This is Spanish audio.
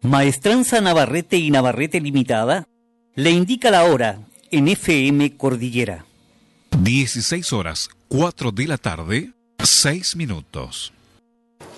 Maestranza Navarrete y Navarrete Limitada le indica la hora en FM Cordillera. 16 horas, 4 de la tarde, 6 minutos.